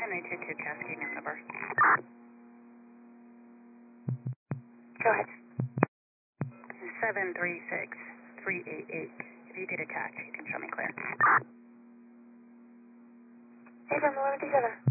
922 Cascade number. Go ahead. 736388. If you get attached, you can show me clear. Hey, from 1127.